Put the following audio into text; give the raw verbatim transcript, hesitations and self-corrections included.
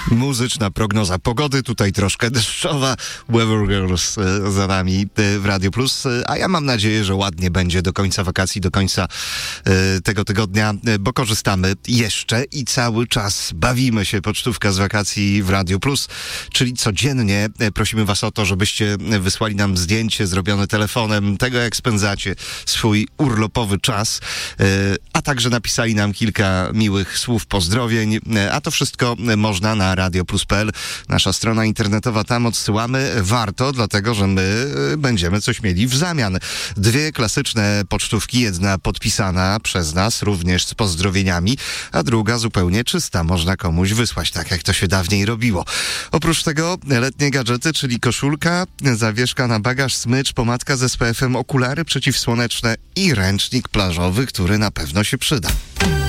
Muzyczna prognoza pogody, tutaj troszkę deszczowa, Weather Girls za nami w Radio Plus, a ja mam nadzieję, że ładnie będzie do końca wakacji, do końca tego tygodnia, bo korzystamy jeszcze i cały czas bawimy się. Pocztówka z wakacji w Radio Plus, czyli codziennie prosimy was o to, żebyście wysłali nam zdjęcie zrobione telefonem tego, jak spędzacie swój urlopowy czas, a także napisali nam kilka miłych słów pozdrowień, a to wszystko można na radioplus kropka p l. Nasza strona internetowa, tam odsyłamy. Warto, dlatego że my będziemy coś mieli w zamian. Dwie klasyczne pocztówki, jedna podpisana przez nas, również z pozdrowieniami, a druga zupełnie czysta. Można komuś wysłać, tak jak to się dawniej robiło. Oprócz tego letnie gadżety, czyli koszulka, zawieszka na bagaż, smycz, pomadka z S P F em, okulary przeciwsłoneczne i ręcznik plażowy, który na pewno się przyda.